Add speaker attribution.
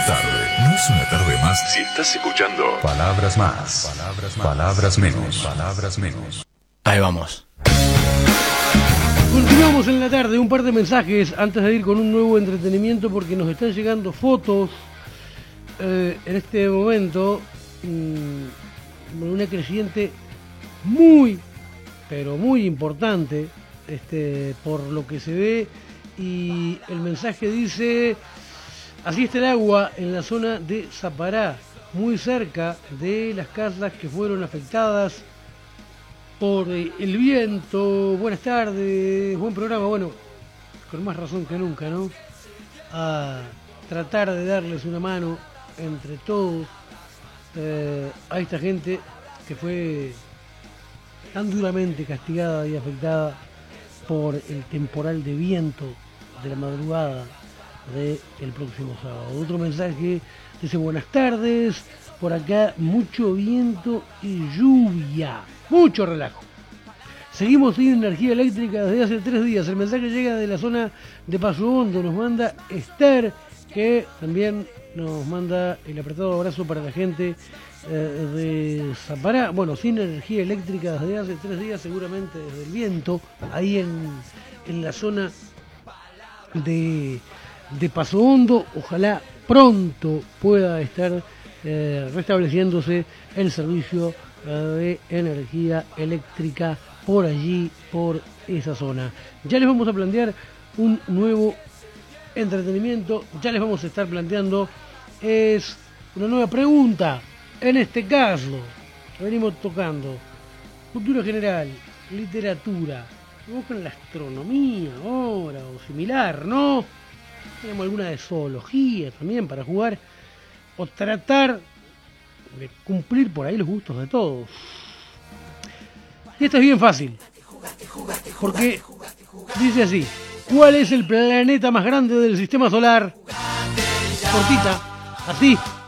Speaker 1: tarde no es una tarde más si estás escuchando palabras más, palabras menos, palabras menos.
Speaker 2: Ahí vamos.
Speaker 3: Continuamos en la tarde, un par de mensajes antes de ir con un nuevo entretenimiento porque nos están llegando fotos en este momento, una creciente muy, pero muy importante por lo que se ve, y el mensaje dice: así está el agua en la zona de Zapará, muy cerca de las casas que fueron afectadas por el viento. Buenas tardes, buen programa. Bueno, con más razón que nunca, ¿no? A tratar de darles una mano entre todos a esta gente que fue tan duramente castigada y afectada por el temporal de viento de la madrugada del próximo sábado. Otro mensaje dice: buenas tardes, por acá mucho viento y lluvia, mucho relajo. Seguimos sin energía eléctrica desde hace 3 días. El mensaje llega de la zona de Paso Hondo, nos manda Esther, que también nos manda el apretado abrazo para la gente de Zapará. Bueno, sin energía eléctrica desde hace 3 días, seguramente desde el viento, ahí en la zona de Paso Hondo. Ojalá pronto pueda estar restableciéndose el servicio de energía eléctrica por allí, por esa zona. Ya les vamos a plantear un nuevo entretenimiento, ya les vamos a estar planteando es una nueva pregunta. En este caso venimos tocando cultura general, literatura, vamos con la astronomía ahora o similar, ¿no? Tenemos alguna de zoología también para jugar o tratar de cumplir por ahí los gustos de todos. Y esto es bien fácil, porque dice así: ¿cuál es el planeta más grande del sistema solar? Cortita, así.